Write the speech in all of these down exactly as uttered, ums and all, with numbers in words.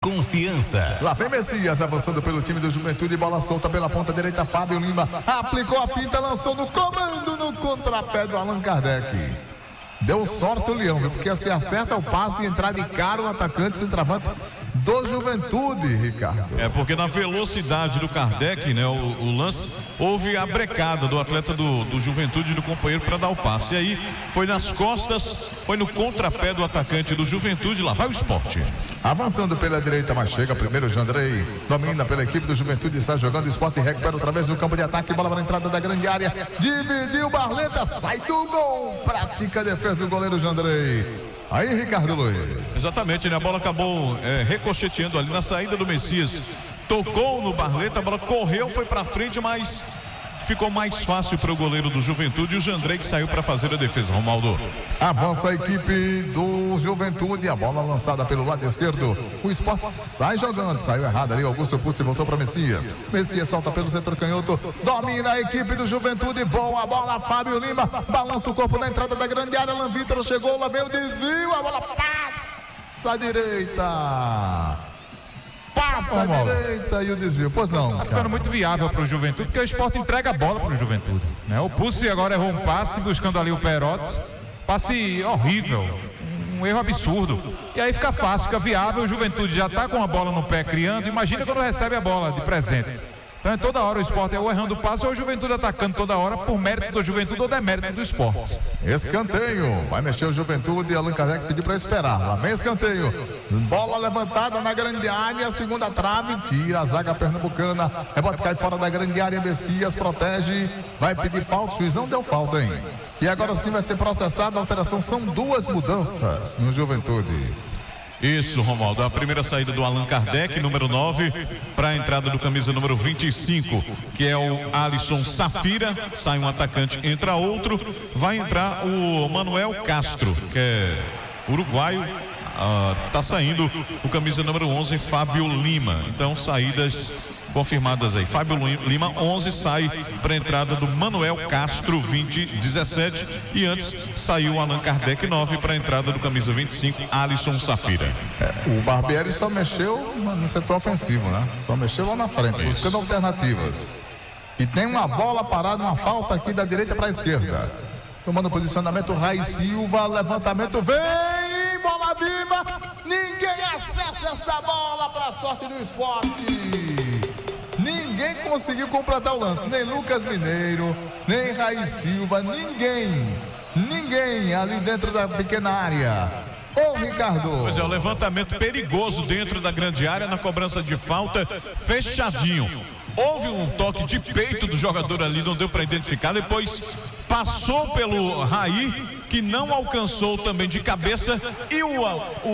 Confiança. Lá vem Messias avançando pelo time do Juventude, bola solta pela ponta direita. Fábio Lima aplicou a finta, lançou no comando no contrapé do Allan Kardec. Deu sorte o Leão, viu? Porque se acerta o passe e entrar de cara o atacante centroavante do Juventude, Ricardo. É porque na velocidade do Kardec, né, o, o lance, houve a brecada do atleta do, do Juventude, do companheiro, para dar o passe. E aí foi nas costas, foi no contrapé do atacante do Juventude. Lá vai o Sport. Avançando pela direita, mas chega primeiro o Jandrei, domina pela equipe do Juventude, está jogando o Sport e recupera outra vez no campo de ataque, bola para a entrada da grande área, dividiu Barleta, sai do gol, prática defesa do goleiro Jandrei. Aí, Ricardo Luiz. Exatamente, né? A bola acabou é, ricocheteando ali na saída do Messias. Tocou no Barleta, a bola correu, foi pra frente, mas ficou mais fácil para o goleiro do Juventude, o Jandrei, que saiu para fazer a defesa. Romaldo. Avança a equipe do Juventude, a bola lançada pelo lado esquerdo. O Sport sai jogando, saiu errado ali. Augusto Pucci voltou para Messias. Messias salta pelo centro canhoto, domina a equipe do Juventude. Boa bola, Fábio Lima balança o corpo na entrada da grande área. Alan Vitor chegou, lá vem o desvio, a bola passa à direita. Passa a direita e o desvio, pois não. Tá ficando muito viável para o Juventude, porque o Sport entrega a bola para o Juventude, né? O Pucci agora errou um passe, buscando ali o Perotti. Passe horrível, um erro absurdo. E aí fica fácil, fica viável. O Juventude já está com a bola no pé criando. Imagina quando recebe a bola de presente. Então, toda hora o Sport é ou errando o passe ou o Juventude atacando toda hora por mérito do Juventude ou demérito do Sport. Escanteio, vai mexer o Juventude e Allan Kardec pediu para esperar. Lá vem escanteio, bola levantada na grande área, segunda trave, tira a zaga pernambucana, rebote cai fora da grande área, Messias protege, vai pedir falta, o juizão deu falta, hein? E agora sim vai ser processada a alteração, são duas mudanças no Juventude. Isso, Romaldo. A primeira saída do Allan Kardec, número nove, para a entrada do camisa número vinte e cinco, que é o Alisson Safira. Sai um atacante, entra outro. Vai entrar o Manuel Castro, que é uruguaio. Uh, tá saindo o camisa número onze, Fábio Lima. Então, saídas confirmadas aí. Fábio Lima, onze, sai para a entrada do Manuel Castro, vinte, dezessete. E antes saiu o Allan Kardec, nove, para a entrada do camisa vinte e cinco, Alisson Safira. É, o Barbieri só mexeu no setor ofensivo, né? Só mexeu lá na frente, buscando alternativas. E tem uma bola parada, uma falta aqui da direita para a esquerda. Tomando posicionamento, Rai Silva, levantamento, vem, bola viva, ninguém acerta essa bola para a sorte do Sport. Ninguém conseguiu completar o lance, nem Lucas Mineiro, nem Rai Silva, ninguém, ninguém ali dentro da pequena área. Ô, Ricardo. Pois é, o levantamento perigoso dentro da grande área, na cobrança de falta, fechadinho. Houve um toque de peito do jogador ali, não deu para identificar. Depois passou pelo Raí, que não alcançou também de cabeça. E o,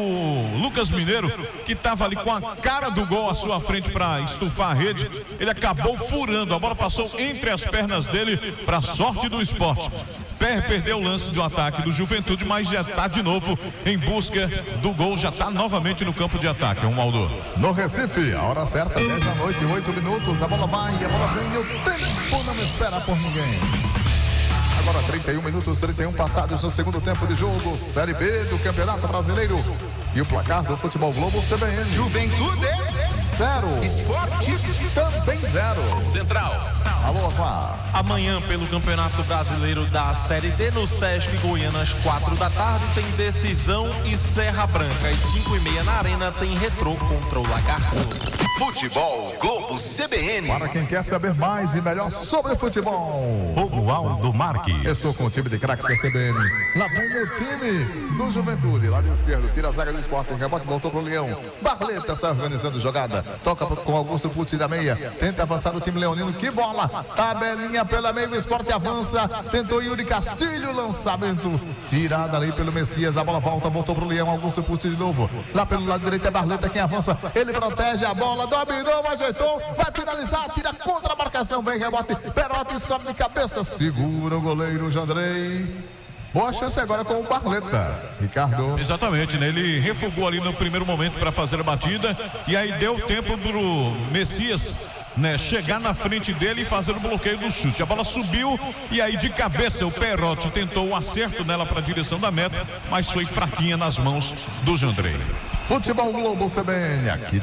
o Lucas Mineiro, que estava ali com a cara do gol à sua frente para estufar a rede, ele acabou furando. A bola passou entre as pernas dele, para sorte do Sport. Perdeu o lance do ataque do Juventude, mas já está de novo em busca do gol. Já está novamente no campo de ataque. É um Aldo. No Recife, a hora certa, dez da noite, oito minutos. A bola vai, a bola vem, e o tempo não espera por ninguém. Agora trinta e um minutos, trinta e um passados no segundo tempo de jogo, Série B do Campeonato Brasileiro. E o placar do Futebol Globo C B N. Juventude zero. Esporte também zero. Central. Alô, Osmar. Amanhã, pelo Campeonato Brasileiro da Série D, no Sesc Goiânia, às quatro da tarde, tem Decisão e Serra Branca. Às cinco e meia na Arena, tem Retrô contra o Lagarto. Futebol Globo C B N. Para quem quer saber mais e melhor sobre futebol, Romualdo Marques. Estou com o time de craques da C B N. Lá vem o time do Juventude, lado esquerdo, tira a zaga do Sport, rebote, voltou pro Leão. Barleta está organizando jogada, toca com Augusto Pucci da meia, tenta avançar o time leonino, que bola, tabelinha pela meia, o Sport avança, tentou Yuri Castilho, lançamento, tirada ali pelo Messias, a bola volta, voltou pro Leão, Augusto Pucci de novo, lá pelo lado direito é Barleta quem avança, ele protege a bola, dominou, ajeitou, vai finalizar, tira contra a marcação, vem rebote, Perotti escolhe de cabeça, segura o goleiro Jandrei. Boa chance agora com o Barleta, Ricardo. Exatamente, né? Ele refugou ali no primeiro momento para fazer a batida e aí deu tempo pro Messias, né, chegar na frente dele e fazer o bloqueio do chute. A bola subiu e aí de cabeça o Perotti tentou o acerto nela para a direção da meta, mas foi fraquinha nas mãos do Jandrei. Futebol Globo C B N, aqui